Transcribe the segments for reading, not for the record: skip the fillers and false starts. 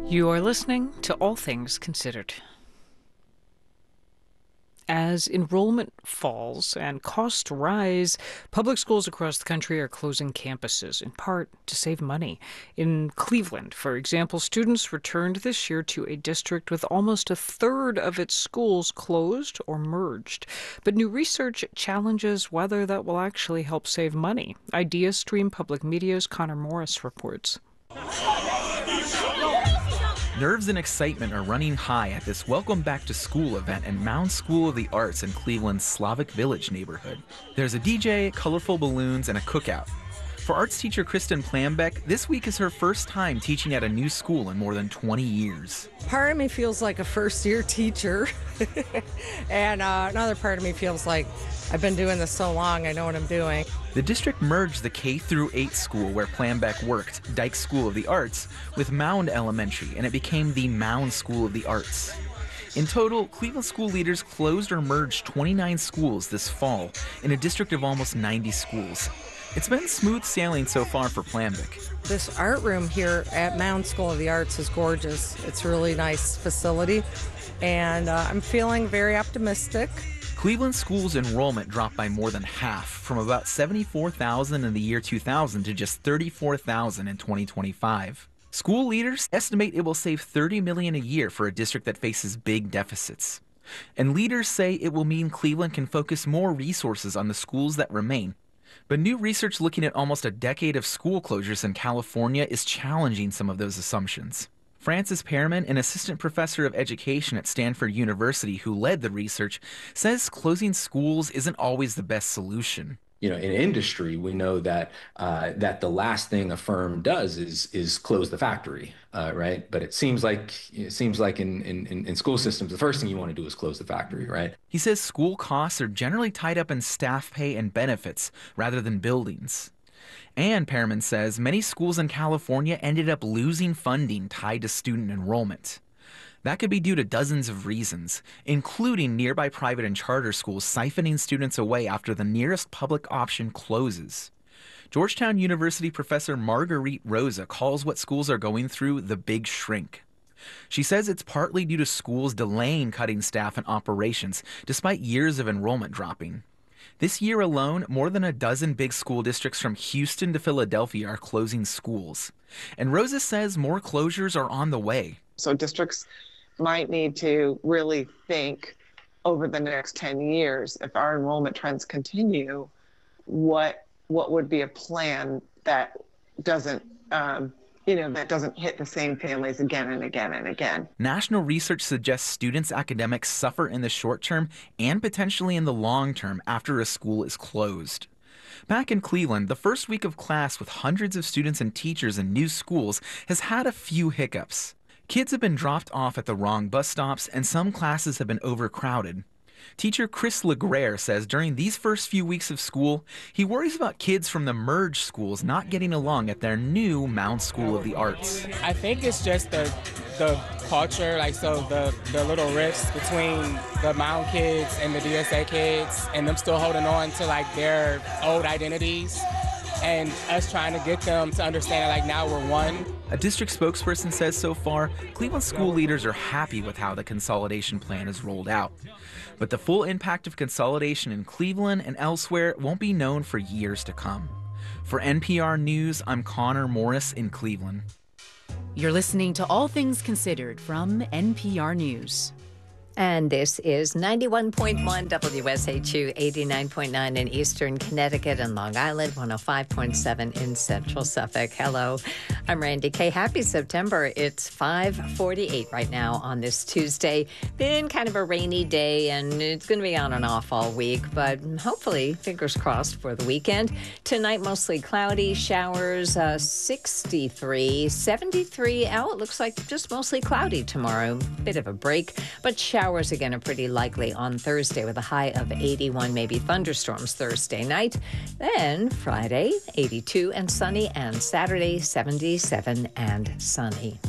You are listening to All Things Considered. As enrollment falls and costs rise, public schools across the country are closing campuses, in part to save money. In Cleveland, for example, students returned this year to a district with almost a third of its schools closed or merged. But new research challenges whether that will actually help save money. IdeaStream Public Media's Connor Morris reports. Nerves and excitement are running high at this Welcome Back to School event at Mound School of the Arts in Cleveland's Slavic Village neighborhood. There's a DJ, colorful balloons, and a cookout. For arts teacher Kristen Plambeck, this week is her first time teaching at a new school in more than 20 years. Part of me feels like a first-year teacher, and another part of me feels like I've been doing this so long, I know what I'm doing. The district merged the K-8 school where Plambeck worked, Dyke School of the Arts, with Mound Elementary, and it became the Mound School of the Arts. In total, Cleveland school leaders closed or merged 29 schools this fall in a district of almost 90 schools. It's been smooth sailing so far for Plambeck. This art room here at Mound School of the Arts is gorgeous. It's a really nice facility, and I'm feeling very optimistic. Cleveland schools' enrollment dropped by more than half, from about 74,000 in the year 2000 to just 34,000 in 2025. School leaders estimate it will save $30 million a year for a district that faces big deficits. And leaders say it will mean Cleveland can focus more resources on the schools that remain. But new research looking at almost a decade of school closures in California is challenging some of those assumptions. Francis Pearman, an assistant professor of education at Stanford University who led the research, says closing schools isn't always the best solution. In industry, we know that that the last thing a firm does is close the factory, right? But it seems like in school systems, the first thing you want to do is close the factory, right? He says school costs are generally tied up in staff pay and benefits rather than buildings. And Pearman says many schools in California ended up losing funding tied to student enrollment. That could be due to dozens of reasons, including nearby private and charter schools siphoning students away after the nearest public option closes. Georgetown University professor Marguerite Rosa calls what schools are going through the big shrink. She says it's partly due to schools delaying cutting staff and operations, despite years of enrollment dropping. This year alone, more than a dozen big school districts from Houston to Philadelphia are closing schools. And Rosa says more closures are on the way. So districts might need to really think over the next 10 years, if our enrollment trends continue, what would be a plan that doesn't that doesn't hit the same families again and again and again. National research suggests students' academics suffer in the short term and potentially in the long term after a school is closed. Back in Cleveland, the first week of class with hundreds of students and teachers in new schools has had a few hiccups. Kids have been dropped off at the wrong bus stops, and some classes have been overcrowded. Teacher Chris LeGrare says during these first few weeks of school, he worries about kids from the merged schools not getting along at their new Mound School of the Arts. I think it's just the culture, the little rifts between the Mound kids and the DSA kids, and them still holding on to their old identities, and us trying to get them to understand that now we're one. A district spokesperson says so far, Cleveland school leaders are happy with how the consolidation plan is rolled out. But the full impact of consolidation in Cleveland and elsewhere won't be known for years to come. For NPR News, I'm Connor Morris in Cleveland. You're listening to All Things Considered from NPR News. And this is 91.1 WSHU, 89.9 in Eastern Connecticut and Long Island, 105.7 in Central Suffolk. Hello, I'm Randy Kay. Happy September. It's 5:48 right now on this Tuesday. Been kind of a rainy day, and it's going to be on and off all week, but hopefully, fingers crossed for the weekend. Tonight, mostly cloudy, showers, 63, 73 out. It looks like just mostly cloudy tomorrow. Bit of a break, but showers again are pretty likely on Thursday with a high of 81, maybe thunderstorms Thursday night. Then Friday, 82 and sunny, and Saturday, 77 and sunny.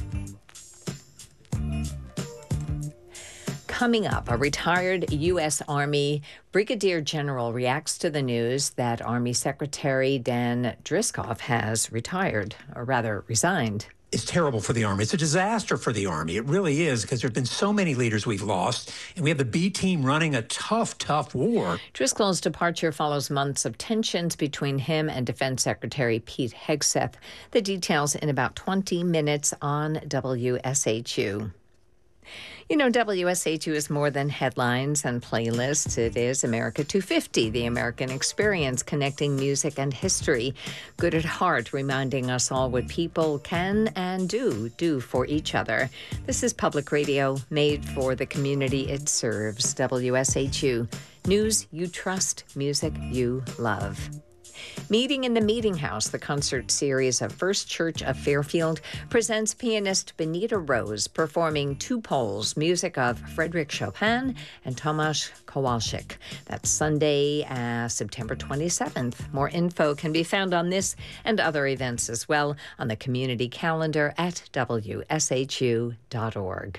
Coming up, a retired U.S. Army Brigadier General reacts to the news that Army Secretary Dan Driscoll has retired, or rather resigned. is terrible for the Army. It's a disaster for the Army. It really is, because there have been so many leaders we've lost, and we have the B team running a tough, tough war. Driscoll's departure follows months of tensions between him and Defense Secretary Pete Hegseth. The details in about 20 minutes on WSHU. You know, WSHU is more than headlines and playlists. It is America 250, the American experience, connecting music and history. Good at heart, reminding us all what people can and do for each other. This is public radio made for the community it serves. WSHU, news you trust, music you love. Meeting in the Meeting House, the concert series of First Church of Fairfield, presents pianist Benita Rose performing two poles, music of Frédéric Chopin and Tomasz Kowalczyk. That's Sunday, September 27th. More info can be found on this and other events as well on the community calendar at wshu.org.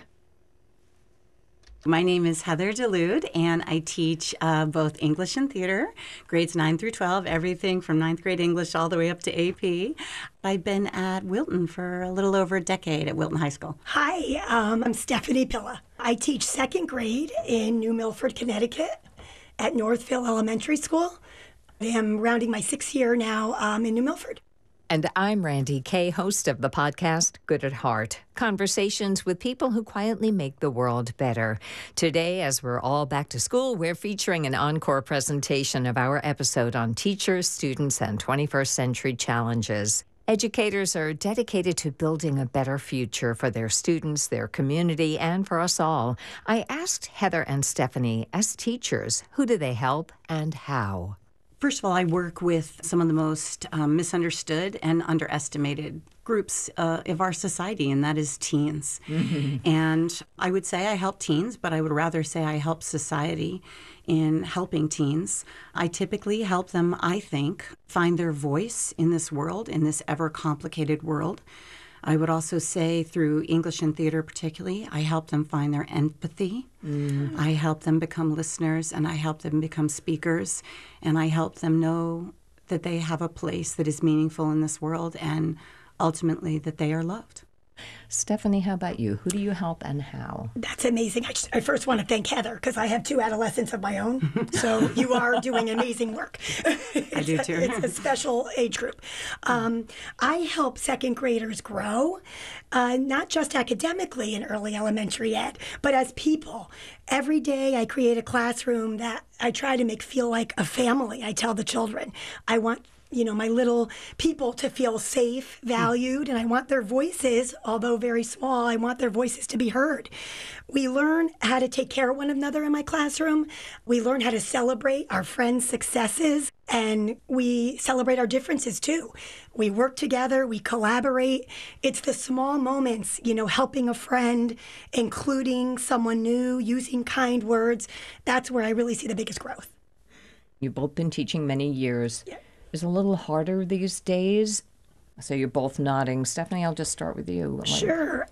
My name is Heather DeLude, and I teach both English and theater, grades 9 through 12, everything from 9th grade English all the way up to AP. I've been at Wilton for a little over a decade at Wilton High School. Hi, I'm Stephanie Pilla. I teach second grade in New Milford, Connecticut at Northville Elementary School. I am rounding my 6th year now in New Milford. And I'm Randy Kay, host of the podcast Good at Heart, conversations with people who quietly make the world better. Today, as we're all back to school, we're featuring an encore presentation of our episode on teachers, students, and 21st century challenges. Educators are dedicated to building a better future for their students, their community, and for us all. I asked Heather and Stephanie, as teachers, who do they help and how? First of all, I work with some of the most misunderstood and underestimated groups of our society, and that is teens. Mm-hmm. And I would say I help teens, but I would rather say I help society in helping teens. I typically help them, I think, find their voice in this world, in this ever-complicated world. I would also say through English and theater particularly, I help them find their empathy. Mm. I help them become listeners, and I help them become speakers, and I help them know that they have a place that is meaningful in this world, and ultimately that they are loved. Stephanie, how about you? Who do you help and how? That's amazing. I first want to thank Heather because I have 2 adolescents of my own. So you are doing amazing work. I do too. It's a special age group. I help second graders grow, not just academically in early elementary ed, but as people. Every day I create a classroom that I try to make feel like a family. I tell the children, I want my little people to feel safe, valued, and I want their voices, although very small, I want their voices to be heard. We learn how to take care of one another in my classroom. We learn how to celebrate our friends' successes, and we celebrate our differences too. We work together, we collaborate. It's the small moments, helping a friend, including someone new, using kind words. That's where I really see the biggest growth. You've both been teaching many years. Yeah. Is a little harder these days? So you're both nodding. Stephanie, I'll just start with you. Sure.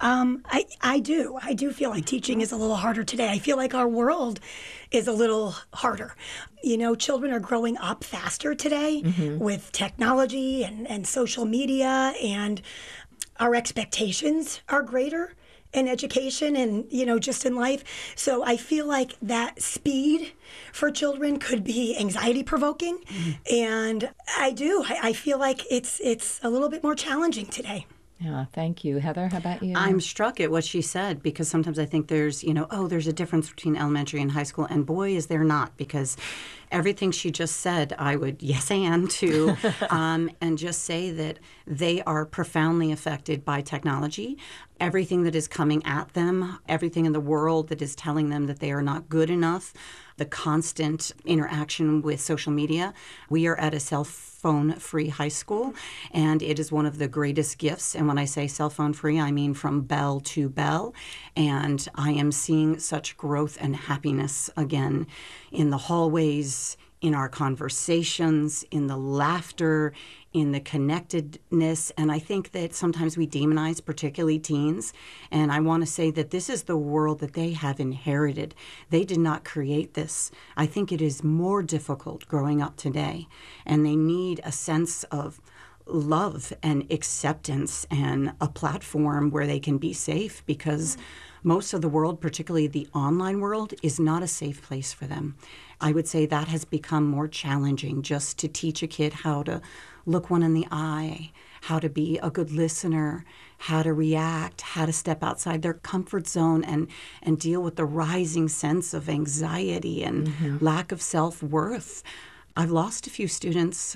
I do. I do feel like teaching is a little harder today. I feel like our world is a little harder. Children are growing up faster today with technology and social media, and our expectations are greater in education and, just in life. So I feel like that speed for children could be anxiety provoking. And I feel like it's a little bit more challenging today. Yeah, thank you. Heather, how about you? I'm struck at what she said, because sometimes I think there's, there's a difference between elementary and high school, and boy, is there not, because everything she just said, I would yes and to, and just say that they are profoundly affected by technology. Everything that is coming at them, everything in the world that is telling them that they are not good enough, the constant interaction with social media. We are at a cell phone-free high school, and it is one of the greatest gifts. And when I say cell phone-free, I mean from bell to bell. And I am seeing such growth and happiness again in the hallways, in our conversations, in the laughter, in the connectedness. And I think that sometimes we demonize particularly teens. And I want to say that this is the world that they have inherited. They did not create this. I think it is more difficult growing up today. And they need a sense of love and acceptance and a platform where they can be safe, because most of the world, particularly the online world, is not a safe place for them. I would say that has become more challenging, just to teach a kid how to look one in the eye, how to be a good listener, how to react, how to step outside their comfort zone and deal with the rising sense of anxiety and lack of self-worth. I've lost a few students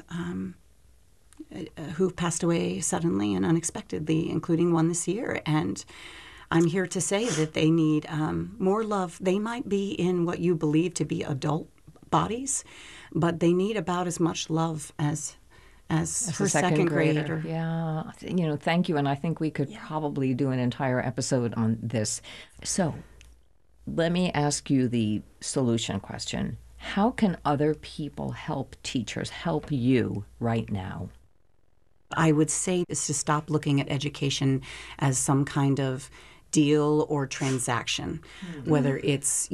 who've passed away suddenly and unexpectedly, including one this year. And I'm here to say that they need more love. They might be in what you believe to be adult bodies, but they need about as much love as her second grader. Yeah. Thank you. And I think we could probably do an entire episode on this. So let me ask you the solution question. How can other people help teachers, help you right now? I would say is to stop looking at education as some kind of deal or transaction, whether it's,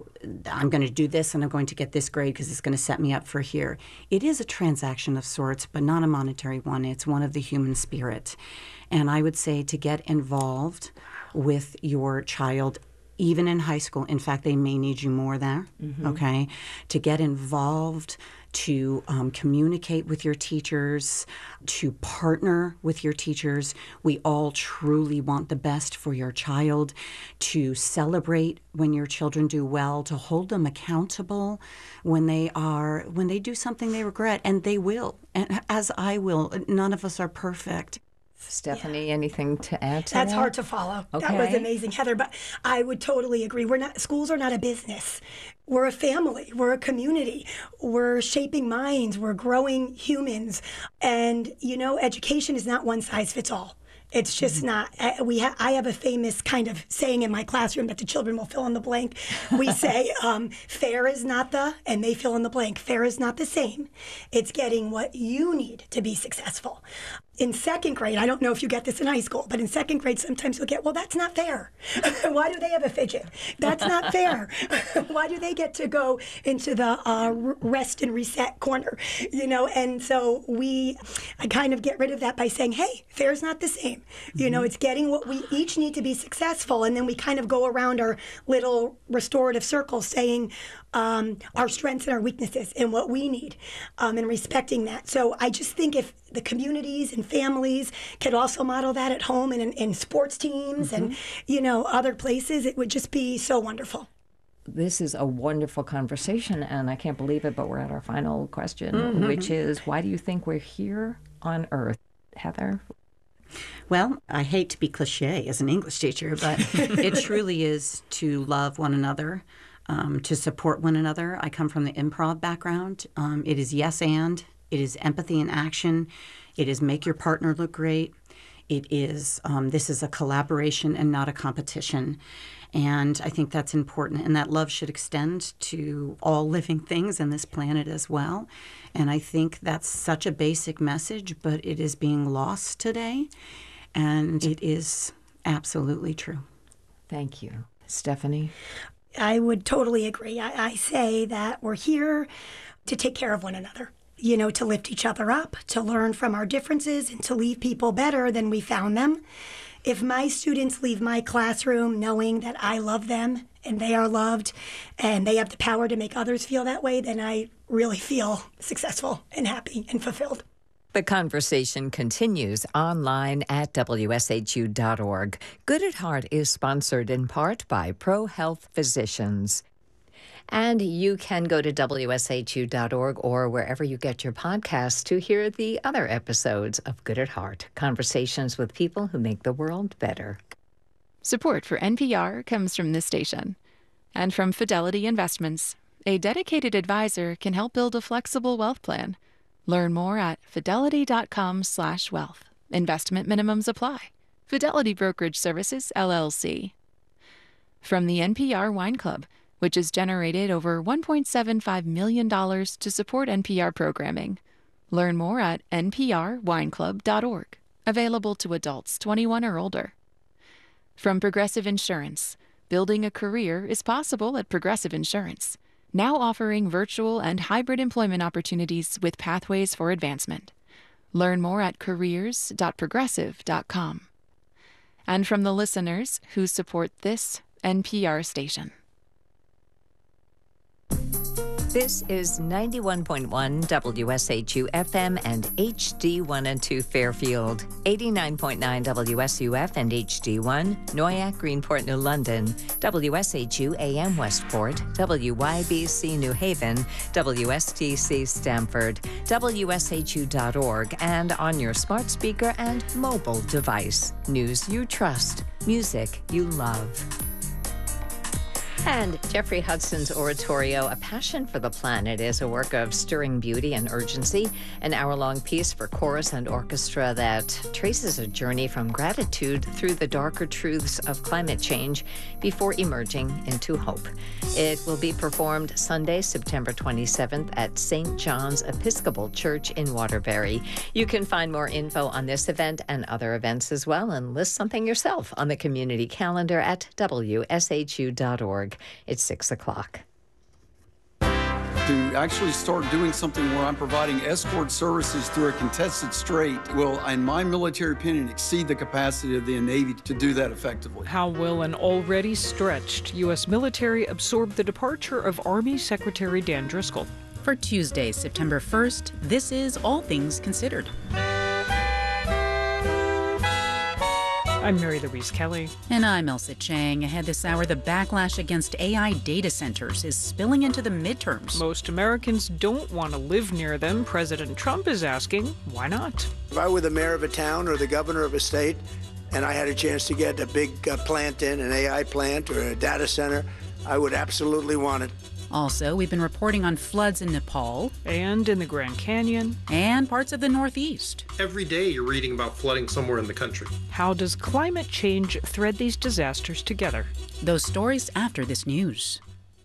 I'm going to do this and I'm going to get this grade because it's going to set me up for here. It is a transaction of sorts, but not a monetary one. It's one of the human spirit. And I would say to get involved with your child, even in high school. In fact, they may need you more there, okay? To get involved, to communicate with your teachers, to partner with your teachers. We all truly want the best for your child, to celebrate when your children do well, to hold them accountable when they do something they regret, and they will, and as I will. None of us are perfect. Stephanie, anything to add to that? That's hard to follow. Okay. That was amazing, Heather. But I would totally agree. Schools are not a business. We're a family. We're a community. We're shaping minds. We're growing humans. And, education is not one size fits all. It's just not. I have a famous kind of saying in my classroom that the children will fill in the blank. We say, fair is not and they fill in the blank. Fair is not the same. It's getting what you need to be successful. In second grade, I don't know if you get this in high school, but in second grade, sometimes you'll get, well, that's not fair. Why do they have a fidget? That's not fair. Why do they get to go into the rest and reset corner? And so I kind of get rid of that by saying, hey, fair is not the same. It's getting what we each need to be successful. And then we kind of go around our little restorative circles saying our strengths and our weaknesses and what we need, and respecting that. So I just think if the communities and families could also model that at home and in sports teams and, other places, it would just be so wonderful. This is a wonderful conversation, and I can't believe it, but we're at our final question, which is, why do you think we're here on Earth? Heather? Well, I hate to be cliche as an English teacher, but it truly is to love one another, to support one another. I come from the improv background. It is yes and. It is empathy in action. It is make your partner look great. It is, this is a collaboration and not a competition. And I think that's important. And that love should extend to all living things on this planet as well. And I think that's such a basic message, but it is being lost today. And it is absolutely true. Thank you. Stephanie? I would totally agree. I say that we're here to take care of one another. To lift each other up, to learn from our differences, and to leave people better than we found them. If my students leave my classroom knowing that I love them and they are loved and they have the power to make others feel that way, then I really feel successful and happy and fulfilled. The conversation continues online at WSHU.org. Good at Heart is sponsored in part by ProHealth Physicians. And you can go to WSHU.org or wherever you get your podcasts to hear the other episodes of Good at Heart, conversations with people who make the world better. Support for NPR comes from this station and from Fidelity Investments. A dedicated advisor can help build a flexible wealth plan. Learn more at fidelity.com/wealth. Investment minimums apply. Fidelity Brokerage Services, LLC. From the NPR Wine Club, which has generated over $1.75 million to support NPR programming. Learn more at nprwineclub.org. Available to adults 21 or older. From Progressive Insurance, building a career is possible at Progressive Insurance, now offering virtual and hybrid employment opportunities with pathways for advancement. Learn more at careers.progressive.com. And from the listeners who support this NPR station. This is 91.1 WSHU FM and HD1 and 2 Fairfield, 89.9 WSUF and HD1, Noyak, Greenport, New London, WSHU AM Westport, WYBC New Haven, WSTC Stamford, WSHU.org, and on your smart speaker and mobile device. News you trust, music you love. And Jeffrey Hudson's oratorio, A Passion for the Planet, is a work of stirring beauty and urgency, an hour-long piece for chorus and orchestra that traces a journey from gratitude through the darker truths of climate change before emerging into hope. It will be performed Sunday, September 27th at St. John's Episcopal Church in Waterbury. You can find more info on this event and other events as well, and list something yourself on the community calendar at WSHU.org. It's 6 o'clock. To actually start doing something where I'm providing escort services through a contested strait will, in my military opinion, exceed the capacity of the Navy to do that effectively. How will an already stretched U.S. military absorb the departure of Army Secretary Dan Driscoll? For Tuesday, September 1st, this is All Things Considered. I'm Mary Louise Kelly. And I'm Elsa Chang. Ahead this hour, the backlash against AI data centers is spilling into the midterms. Most Americans don't want to live near them. President Trump is asking, why not? If I were the mayor of a town or the governor of a state and I had a chance to get a big plant in, an AI plant or a data center, I would absolutely want it. Also, we've been reporting on floods in Nepal. And in the Grand Canyon. And parts of the Northeast. Every day you're reading about flooding somewhere in the country. How does climate change thread these disasters together? Those stories after this news.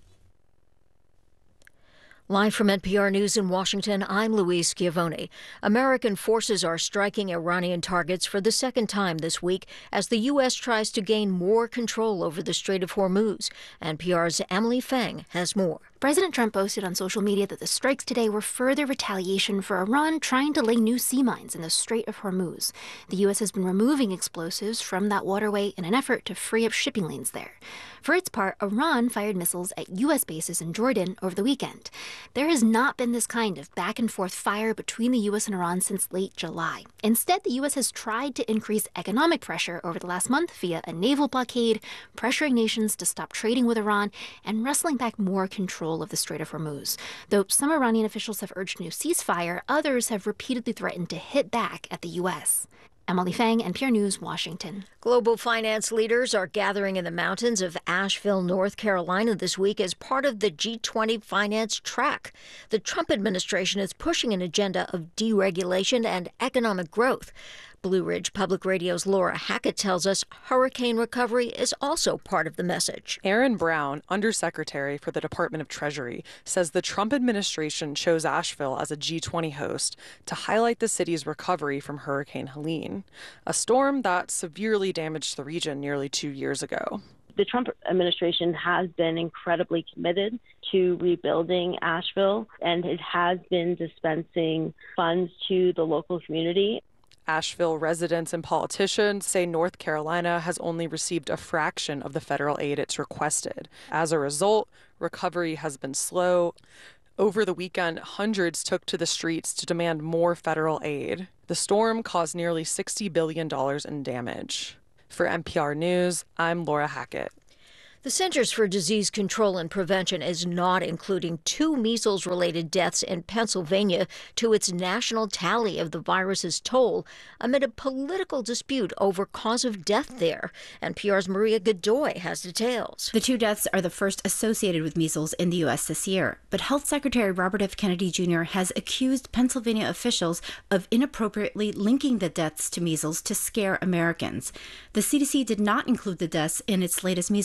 Live from NPR News in Washington, I'm Louise Schiavone. American forces are striking Iranian targets for the second time this week as the U.S. tries to gain more control over the Strait of Hormuz. NPR's Emily Feng has more. President Trump posted on social media that the strikes today were further retaliation for Iran trying to lay new sea mines in the Strait of Hormuz. The U.S. has been removing explosives from that waterway in an effort to free up shipping lanes there. For its part, Iran fired missiles at U.S. bases in Jordan over the weekend. There has not been this kind of back-and-forth fire between the U.S. and Iran since late July. Instead, the U.S. has tried to increase economic pressure over the last month via a naval blockade, pressuring nations to stop trading with Iran, and wrestling back more control of the Strait of Hormuz. Though some Iranian officials have urged a new ceasefire, others have repeatedly threatened to hit back at the U.S. Emily Feng, NPR News, Washington. Global finance leaders are gathering in the mountains of Asheville, North Carolina this week as part of the G20 finance track. The Trump administration is pushing an agenda of deregulation and economic growth. Blue Ridge Public Radio's Laura Hackett tells us hurricane recovery is also part of the message. Aaron Brown, Undersecretary for the Department of Treasury, says the Trump administration chose Asheville as a G20 host to highlight the city's recovery from Hurricane Helene, a storm that severely damaged the region nearly 2 years ago. The Trump administration has been incredibly committed to rebuilding Asheville, and it has been dispensing funds to the local community. Asheville residents and politicians say North Carolina has only received a fraction of the federal aid it's requested. As a result, recovery has been slow. Over the weekend, hundreds took to the streets to demand more federal aid. The storm caused nearly $60 billion in damage. For NPR News, I'm Laura Hackett. The Centers for Disease Control and Prevention is not including 2 measles-related deaths in Pennsylvania to its national tally of the virus's toll amid a political dispute over cause of death there. NPR's Maria Godoy has details. The 2 deaths are the first associated with measles in the U.S. this year, but Health Secretary Robert F. Kennedy Jr. has accused Pennsylvania officials of inappropriately linking the deaths to measles to scare Americans. The CDC did not include the deaths in its latest measles count,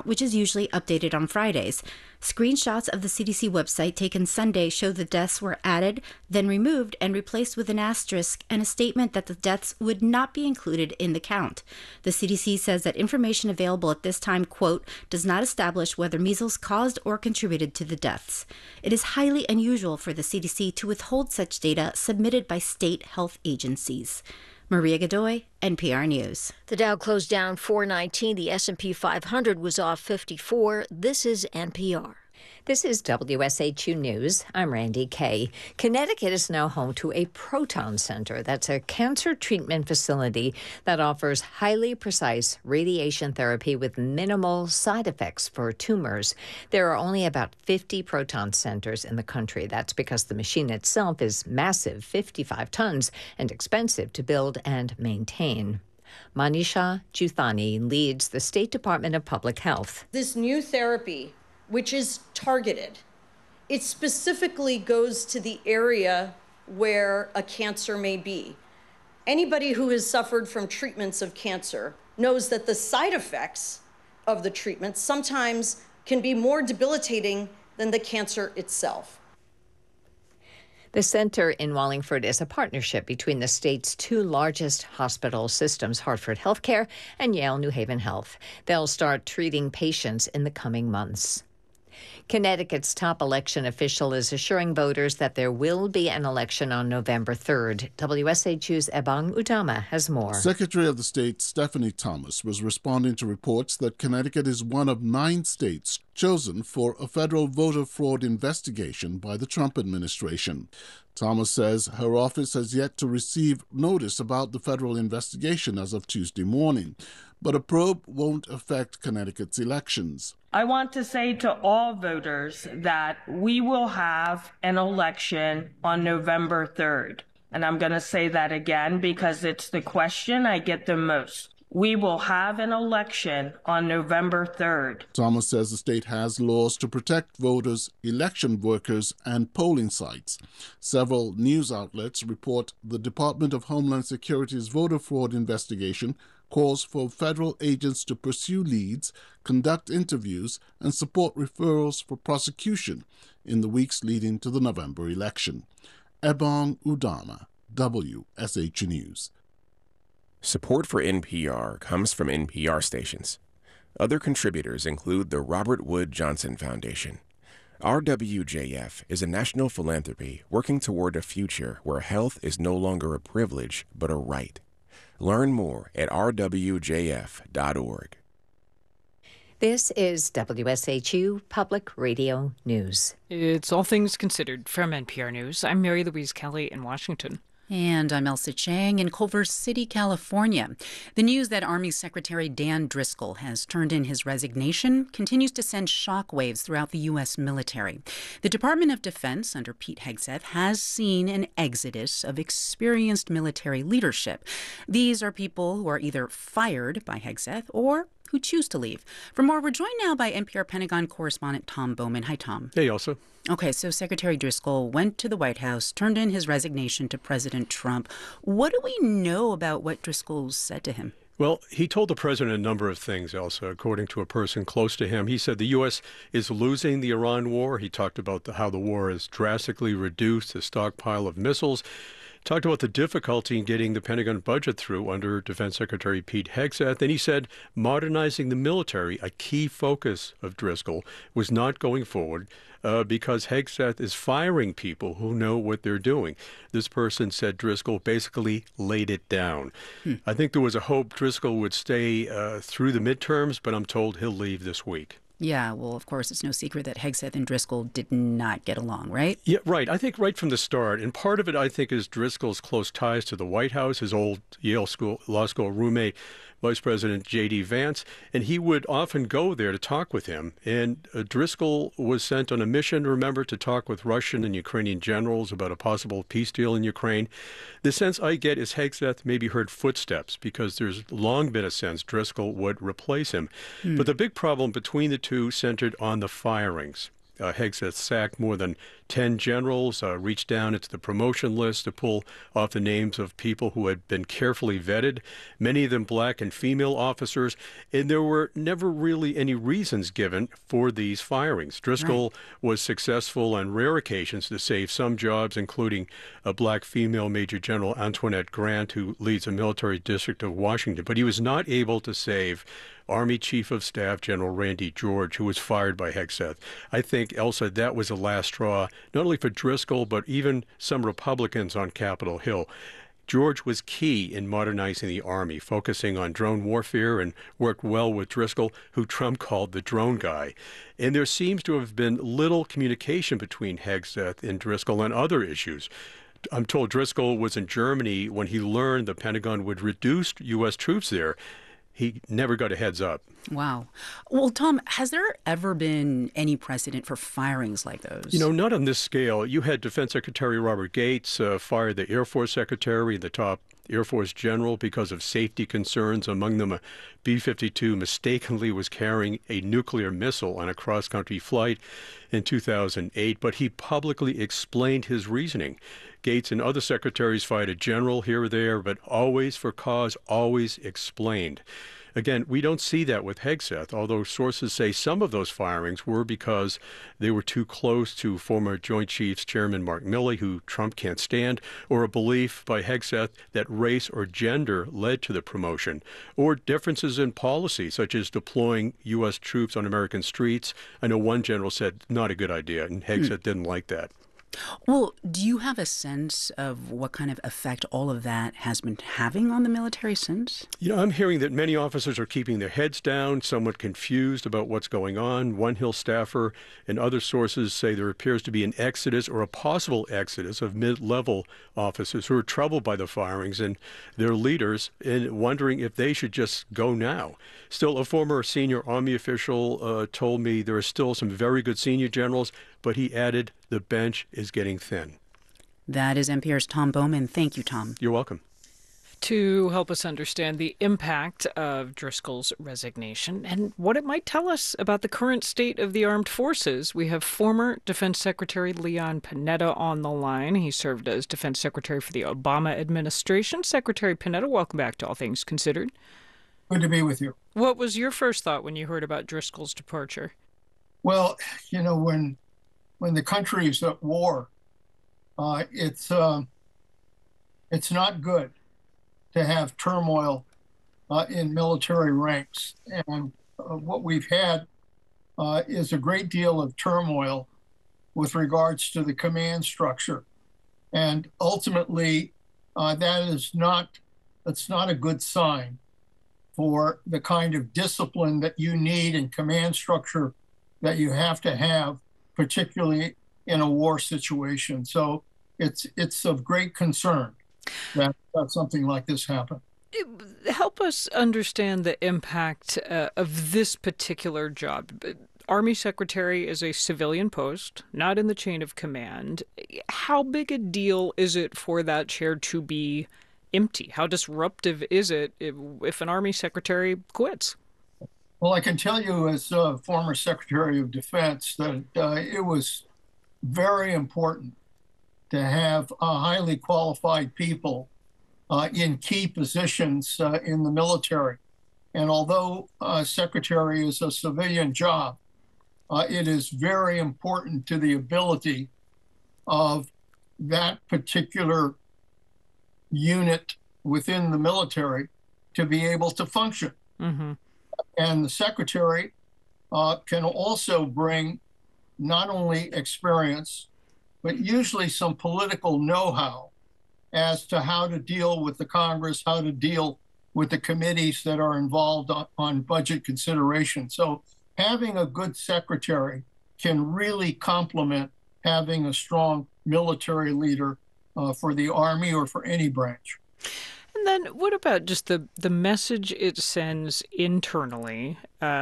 which is usually updated on Fridays. Screenshots of the CDC website taken Sunday show the deaths were added, then removed and replaced with an asterisk and a statement that the deaths would not be included in the count. The CDC says that information available at this time, quote, does not establish whether measles caused or contributed to the deaths. It is highly unusual for the CDC to withhold such data submitted by state health agencies. Maria Godoy, NPR News. The Dow closed down 419. The S&P 500 was off 54. This is NPR. This is WSHU News. I'm Randy Kay. Connecticut is now home to a proton center. That's a cancer treatment facility that offers highly precise radiation therapy with minimal side effects for tumors. There are only about 50 proton centers in the country. That's because the machine itself is massive, 55 tons, and expensive to build and maintain. Manisha Juthani leads the State Department of Public Health. This new therapy, which is targeted, it specifically goes to the area where a cancer may be. Anybody who has suffered from treatments of cancer knows that the side effects of the treatment sometimes can be more debilitating than the cancer itself. The center in Wallingford is a partnership between the state's two largest hospital systems, Hartford Healthcare and Yale New Haven Health. They'll start treating patients in the coming months. Connecticut's top election official is assuring voters that there will be an election on November 3rd. WSHU's Ebong Udama has more. Secretary of the State Stephanie Thomas was responding to reports that Connecticut is one of 9 states chosen for a federal voter fraud investigation by the Trump administration. Thomas says her office has yet to receive notice about the federal investigation as of Tuesday morning, but a probe won't affect Connecticut's elections. I want to say to all voters that we will have an election on November 3rd. And I'm going to say that again because it's the question I get the most. We will have an election on November 3rd. Thomas says the state has laws to protect voters, election workers, and polling sites. Several news outlets report the Department of Homeland Security's voter fraud investigation calls for federal agents to pursue leads, conduct interviews, and support referrals for prosecution in the weeks leading to the November election. Ebong Udama, WSHU News. Support for NPR comes from NPR stations. Other contributors include the Robert Wood Johnson Foundation. RWJF is a national philanthropy working toward a future where health is no longer a privilege but a right. Learn more at rwjf.org. This is WSHU Public Radio News. It's All Things Considered from NPR News. I'm Mary Louise Kelly in Washington. And I'm Elsa Chang in Culver City, California. The news that Army Secretary Dan Driscoll has turned in his resignation continues to send shockwaves throughout the U.S. military. The Department of Defense, under Pete Hegseth, has seen an exodus of experienced military leadership. These are people who are either fired by Hegseth or who choose to leave. For more, we're joined now by NPR Pentagon correspondent Tom Bowman. Hi, Tom. Hey, Elsa. Okay, so Secretary Driscoll went to the White House, turned in his resignation to President Trump. What do we know about what Driscoll said to him? Well, he told the president a number of things, Elsa, according to a person close to him. He said the U.S. is losing the Iran war. He talked about how the war has drastically reduced the stockpile of missiles. Talked about the difficulty in getting the Pentagon budget through under Defense Secretary Pete Hegseth. And he said modernizing the military, a key focus of Driscoll, was not going forward because Hegseth is firing people who know what they're doing. This person said Driscoll basically laid it down. I think there was a hope Driscoll would stay through the midterms, but I'm told he'll leave this week. Yeah, well, of course, it's no secret that Hegseth and Driscoll did not get along, right? Yeah, right. I think right from the start. And part of it, I think, is Driscoll's close ties to the White House, his old Yale Law School roommate, Vice President J.D. Vance, and he would often go there to talk with him. And Driscoll was sent on a mission, remember, to talk with Russian and Ukrainian generals about a possible peace deal in Ukraine. The sense I get is Hegseth maybe heard footsteps because there's long been a sense Driscoll would replace him. But the big problem between the two centered on the firings. Hegseth sacked more than 10 generals, reached down into the promotion list to pull off the names of people who had been carefully vetted, many of them black and female officers, and there were never really any reasons given for these firings. Driscoll was successful on rare occasions to save some jobs, including a black female Major General Antoinette Grant, who leads the military district of Washington, but he was not able to save Army Chief of Staff General Randy George, who was fired by Hegseth. I think, Elsa, that was the last straw, not only for Driscoll, but even some Republicans on Capitol Hill. George was key in modernizing the Army, focusing on drone warfare, and worked well with Driscoll, who Trump called the drone guy. And there seems to have been little communication between Hegseth and Driscoll on other issues. I'm told Driscoll was in Germany when he learned the Pentagon would reduce U.S. troops there. He never got a heads up. Wow. Well, Tom, has there ever been any precedent for firings like those? You know, not on this scale. You had Defense Secretary Robert Gates fire the Air Force Secretary, the top Air Force general, because of safety concerns. Among them, a B-52 mistakenly was carrying a nuclear missile on a cross-country flight in 2008, but he publicly explained his reasoning. Gates and other secretaries fired a general here or there, but always for cause, always explained. Again, we don't see that with Hegseth, although sources say some of those firings were because they were too close to former Joint Chiefs Chairman Mark Milley, who Trump can't stand, or a belief by Hegseth that race or gender led to the promotion, or differences in policy, such as deploying U.S. troops on American streets. I know one general said, not a good idea, and Hegseth didn't like that. Well, do you have a sense of what kind of effect all of that has been having on the military since? You know, I'm hearing that many officers are keeping their heads down, somewhat confused about what's going on. One Hill staffer and other sources say there appears to be an exodus or a possible exodus of mid-level officers who are troubled by the firings and their leaders and wondering if they should just go now. Still, a former senior Army official told me there are still some very good senior generals, but he added the bench is getting thin. That is NPR's Tom Bowman. Thank you, Tom. You're welcome. To help us understand the impact of Driscoll's resignation and what it might tell us about the current state of the armed forces, we have former Defense Secretary Leon Panetta on the line. He served as Defense Secretary for the Obama administration. Secretary Panetta, welcome back to All Things Considered. Good to be with you. What was your first thought when you heard about Driscoll's departure? Well, you know, when the country's at war, it's not good to have turmoil in military ranks. And what we've had is a great deal of turmoil with regards to the command structure. And ultimately, that's not a good sign for the kind of discipline that you need in command structure that you have to have, particularly in a war situation. So it's of great concern that something like this happened. Help us understand the impact of this particular job. Army Secretary is a civilian post, not in the chain of command. How big a deal is it for that chair to be empty? How disruptive is it if an Army Secretary quits? Well, I can tell you as a former Secretary of Defense that it was very important to have highly qualified people in key positions in the military. And although Secretary is a civilian job, it is very important to the ability of that particular unit within the military to be able to function. Mm-hmm. And the Secretary can also bring not only experience, but usually some political know-how as to how to deal with the Congress, how to deal with the committees that are involved on budget consideration. So having a good secretary can really complement having a strong military leader for the Army or for any branch. And then what about just the message it sends internally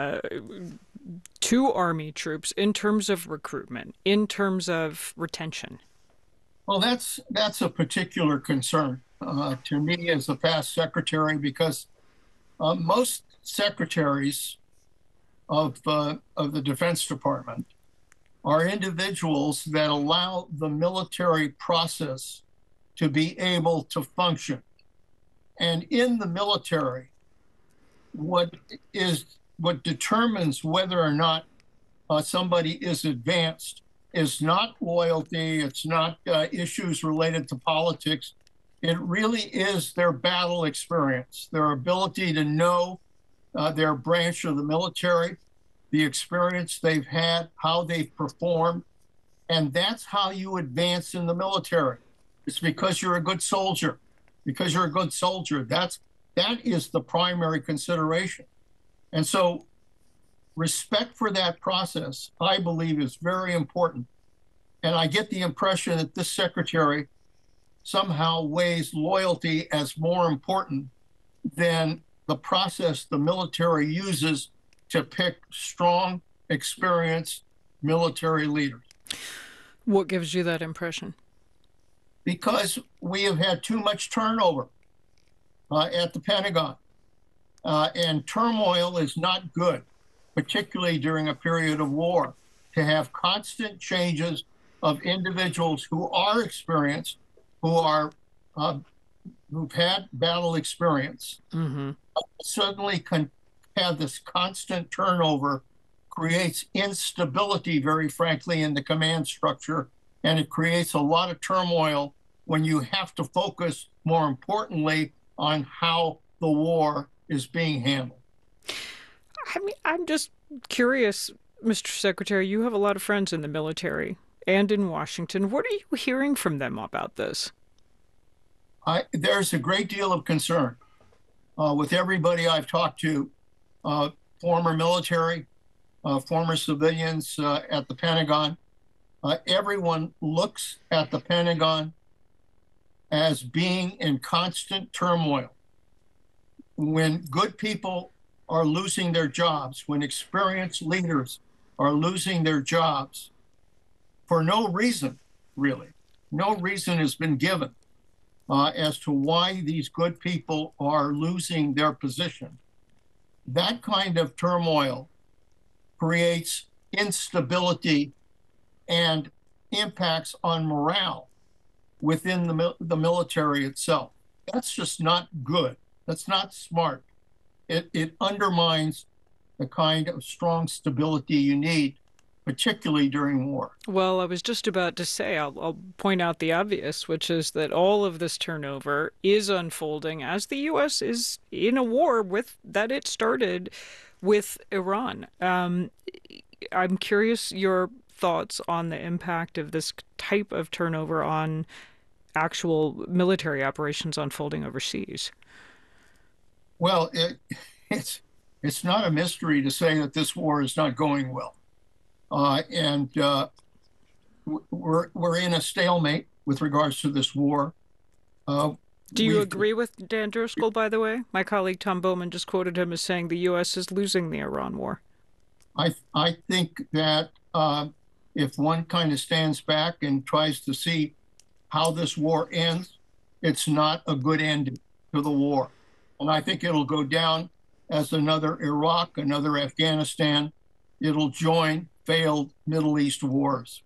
to Army troops in terms of recruitment, in terms of retention? Well, that's a particular concern to me as a past secretary, because most secretaries of the Defense Department are individuals that allow the military process to be able to function. And in the military, what determines whether or not somebody is advanced is not loyalty, it's not issues related to politics. It really is their battle experience, their ability to know their branch of the military, the experience they've had, how they've performed, and that's how you advance in the military. It's because you're a good soldier. Because you're a good soldier, that is the primary consideration. And so respect for that process, I believe, is very important. And I get the impression that this secretary somehow weighs loyalty as more important than the process the military uses to pick strong, experienced military leaders. What gives you that impression? Because we have had too much turnover at the Pentagon. And turmoil is not good, particularly during a period of war. To have constant changes of individuals who are experienced, who've had battle experience, certainly can have this constant turnover, creates instability, very frankly, in the command structure, and it creates a lot of turmoil when you have to focus, more importantly, on how the war is being handled. I mean, I'm just curious, Mr. Secretary, you have a lot of friends in the military and in Washington. What are you hearing from them about this? There's a great deal of concern with everybody I've talked to, former military, former civilians at the Pentagon. Everyone looks at the Pentagon as being in constant turmoil. When good people are losing their jobs, when experienced leaders are losing their jobs for no reason, really, no reason has been given as to why these good people are losing their position. That kind of turmoil creates instability and impacts on morale within the military itself. That's just not good. That's not smart. It undermines the kind of strong stability you need, particularly during war. Well, I was just about to say, I'll point out the obvious, which is that all of this turnover is unfolding as the U.S. is in a war that it started with Iran. I'm curious your thoughts on the impact of this type of turnover on actual military operations unfolding overseas. Well, it's not a mystery to say that this war is not going well. And we're in a stalemate with regards to this war. Do you agree with Dan Driscoll, by the way? My colleague Tom Bowman just quoted him as saying the U.S. is losing the Iran war. I think that if one kind of stands back and tries to see how this war ends, it's not a good ending to the war. And I think it'll go down as another Iraq, another Afghanistan. It'll join failed Middle East wars.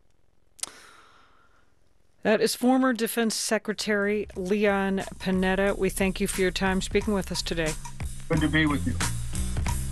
That is former Defense Secretary Leon Panetta. We thank you for your time speaking with us today. Good to be with you.